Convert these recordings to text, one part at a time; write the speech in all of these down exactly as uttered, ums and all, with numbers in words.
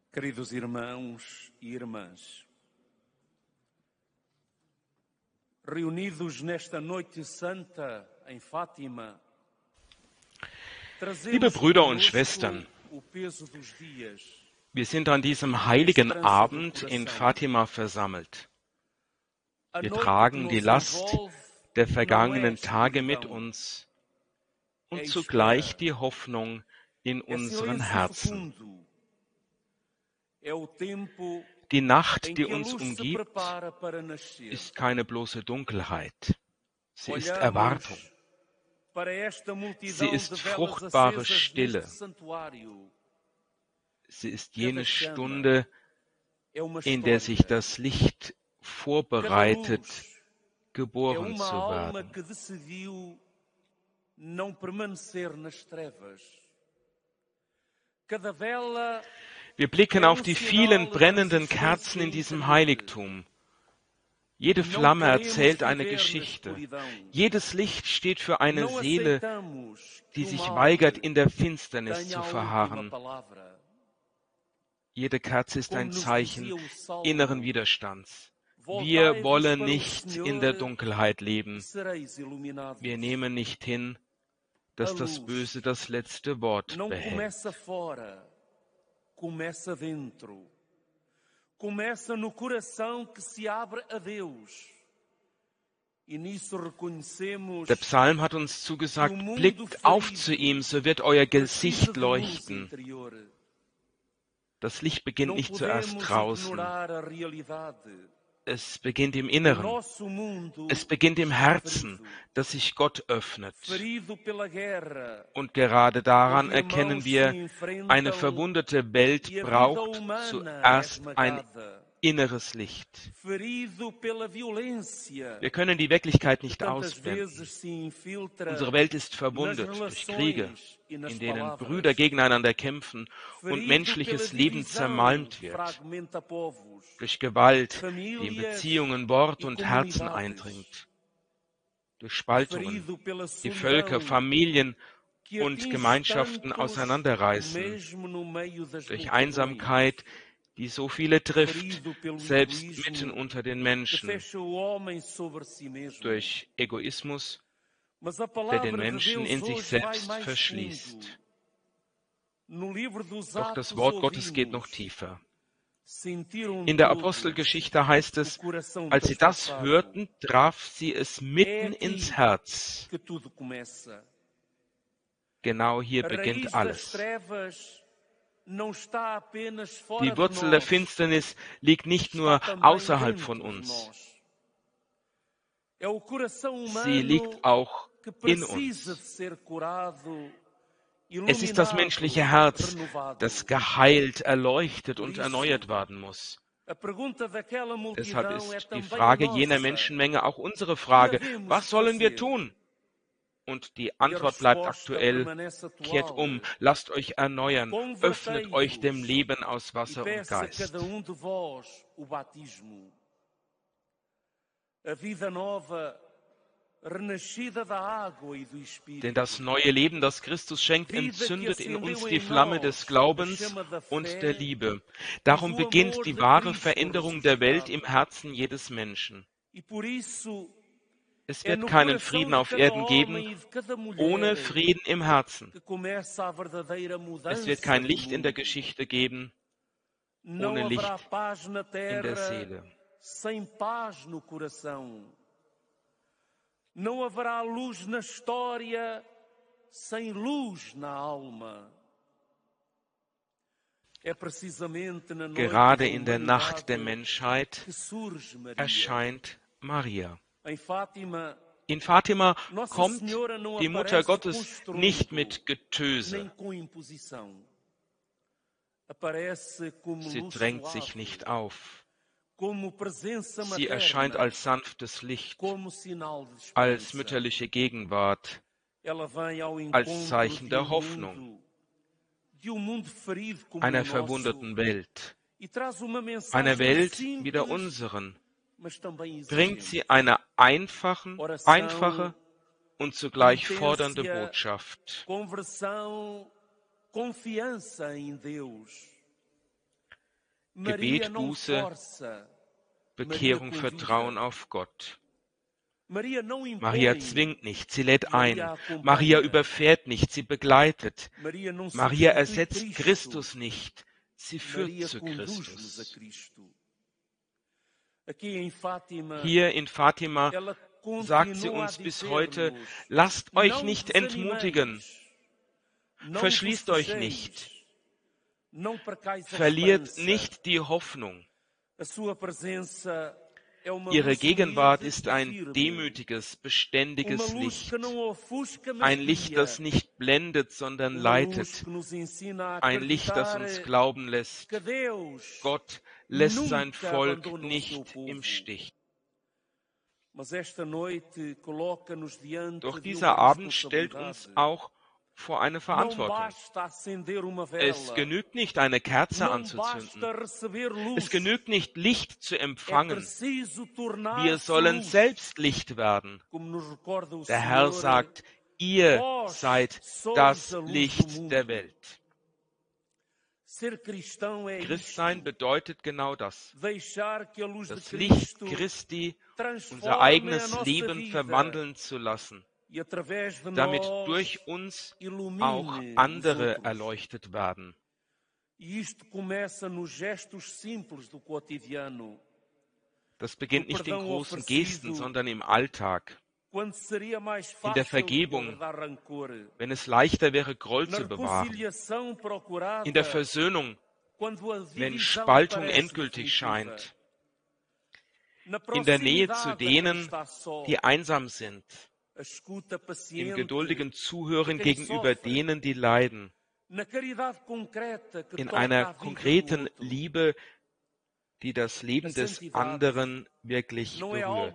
Queridos irmãos e irmãs, reunidos nesta noite santa em Fátima, Liebe Brüder und Schwestern, wir sind an diesem heiligen Abend in Fatima versammelt. Wir tragen die Last der vergangenen Tage mit uns und zugleich die Hoffnung in unseren Herzen. Die Nacht, die uns umgibt, ist keine bloße Dunkelheit. Sie ist Erwartung. Sie ist fruchtbare Stille. Sie ist jene Stunde, in der sich das Licht vorbereitet, geboren zu werden. Wir blicken auf die vielen brennenden Kerzen in diesem Heiligtum. Jede Flamme erzählt eine Geschichte. Jedes Licht steht für eine Seele, die sich weigert, in der Finsternis zu verharren. Jede Kerze ist ein Zeichen inneren Widerstands. Wir wollen nicht in der Dunkelheit leben. Wir nehmen nicht hin, dass das Böse das letzte Wort behält. Começa dentro, começa no coração que se abre a Deus. E nisso reconhecemos. Der Psalm hat uns zugesagt, blickt auf zu ihm, so wird euer Gesicht leuchten. Das Licht beginnt nicht zuerst draußen. Es beginnt im Inneren. Es beginnt im Herzen, das sich Gott öffnet. Und gerade daran erkennen wir, eine verwundete Welt braucht zuerst ein inneres Licht. Wir können die Wirklichkeit nicht ausblenden. Unsere Welt ist verwundet durch Kriege, in denen Brüder gegeneinander kämpfen und menschliches Leben zermalmt wird. Durch Gewalt, die in Beziehungen, Wort und Herzen eindringt. Durch Spaltungen, die Völker, Familien und Gemeinschaften auseinanderreißen. Durch Einsamkeit, die so viele trifft, selbst mitten unter den Menschen. Durch Egoismus, der den Menschen in sich selbst verschließt. Doch das Wort Gottes geht noch tiefer. In der Apostelgeschichte heißt es, als sie das hörten, traf sie es mitten ins Herz. Genau hier beginnt alles. Die Wurzel der Finsternis liegt nicht nur außerhalb von uns. Sie liegt auch in uns. Es ist das menschliche Herz, das geheilt, erleuchtet und erneuert werden muss. Deshalb ist die Frage jener Menschenmenge auch unsere Frage: Was sollen wir tun? Und die Antwort bleibt aktuell: Kehrt um, lasst euch erneuern, öffnet euch dem Leben aus Wasser und Geist. Denn das neue Leben, das Christus schenkt, entzündet in uns die Flamme des Glaubens und der Liebe. Darum beginnt die wahre Veränderung der Welt im Herzen jedes Menschen. Es wird keinen Frieden auf Erden geben ohne Frieden im Herzen. Es wird kein Licht in der Geschichte geben ohne Licht in der Seele. Não haverá luz na história sem luz na alma. Gerade in der Nacht der Menschheit erscheint Maria. In Fatima kommt die Mutter Gottes nicht mit Getöse. Sie drängt sich nicht auf. Sie erscheint als sanftes Licht, als mütterliche Gegenwart, als Zeichen der Hoffnung einer verwundeten Welt, einer Welt wie der unseren. Bringt sie eine einfachen, einfache und zugleich fordernde Botschaft. Gebet, Buße, Bekehrung, Vertrauen auf Gott. Maria zwingt nicht, sie lädt ein. Maria überfährt nicht, sie begleitet. Maria ersetzt Christus nicht, sie führt zu Christus. Hier in Fatima sagt sie uns bis heute, lasst euch nicht entmutigen, verschließt euch nicht, verliert nicht die Hoffnung. Ihre Gegenwart ist ein demütiges, beständiges Licht, ein Licht, das nicht blendet, sondern leitet, ein Licht, das uns glauben lässt, Gott lässt sein Volk nicht im Stich. Doch dieser Abend stellt uns auch vor eine Verantwortung. Es genügt nicht, eine Kerze anzuzünden. Es genügt nicht, Licht zu empfangen. Wir sollen selbst Licht werden. Der Herr sagt, ihr seid das Licht der Welt. Christsein bedeutet genau das. Das Licht Christi, unser eigenes Leben verwandeln zu lassen, damit durch uns auch andere erleuchtet werden. Das beginnt nicht in großen Gesten, sondern im Alltag, in der Vergebung, wenn es leichter wäre, Groll zu bewahren, in der Versöhnung, wenn Spaltung endgültig scheint, in der Nähe zu denen, die einsam sind, im geduldigen Zuhören gegenüber denen, die leiden, in einer konkreten Liebe, die das Leben des anderen wirklich berührt.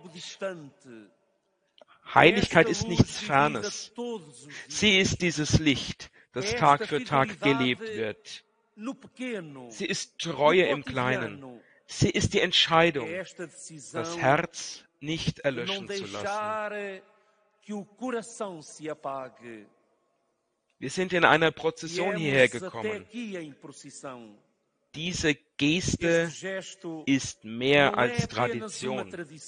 Heiligkeit ist nichts Fernes. Sie ist dieses Licht, das Tag für Tag gelebt wird. Sie ist Treue im Kleinen. Sie ist die Entscheidung, das Herz nicht erlöschen zu lassen. Wir sind in einer Prozession hierher gekommen. Diese Geste ist mehr als Tradition.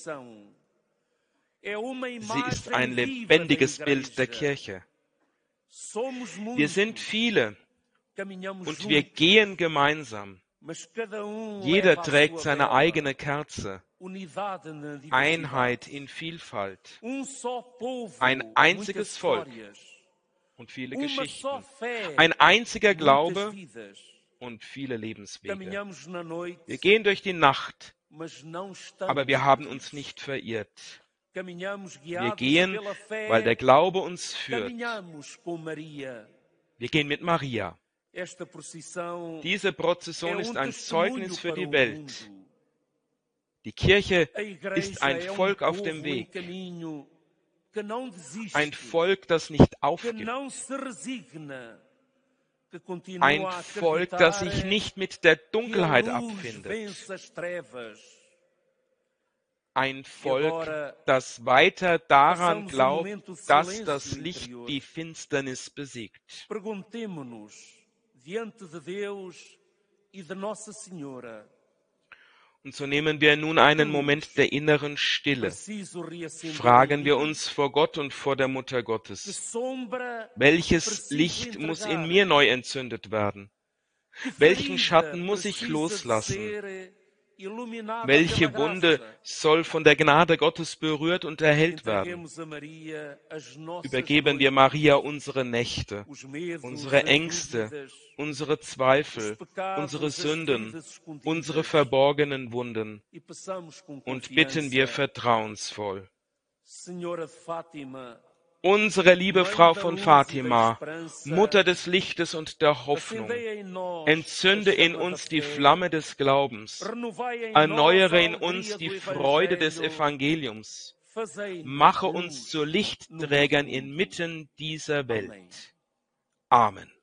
Sie ist ein lebendiges Bild der Kirche. Wir sind viele und wir gehen gemeinsam. Jeder trägt seine eigene Kerze. Einheit in Vielfalt. Ein einziges Volk und viele Geschichten. Ein einziger Glaube und viele Lebenswege. Wir gehen durch die Nacht, aber wir haben uns nicht verirrt. Wir gehen, weil der Glaube uns führt. Wir gehen mit Maria. Diese Prozession ist ein Zeugnis für die Welt. Die Kirche ist ein Volk auf dem Weg. Ein Volk, das nicht aufgibt. Ein Volk, das sich nicht mit der Dunkelheit abfindet. Ein Volk, das weiter daran glaubt, dass das Licht die Finsternis besiegt. Und so nehmen wir nun einen Moment der inneren Stille. Fragen wir uns vor Gott und vor der Mutter Gottes: Welches Licht muss in mir neu entzündet werden? Welchen Schatten muss ich loslassen? Welche Wunde soll von der Gnade Gottes berührt und erhellt werden? Übergeben wir Maria unsere Nächte, unsere Ängste, unsere Zweifel, unsere Sünden, unsere verborgenen Wunden und bitten wir vertrauensvoll. Unsere liebe Frau von Fatima, Mutter des Lichtes und der Hoffnung, entzünde in uns die Flamme des Glaubens, erneuere in uns die Freude des Evangeliums, mache uns zu Lichtträgern inmitten dieser Welt. Amen.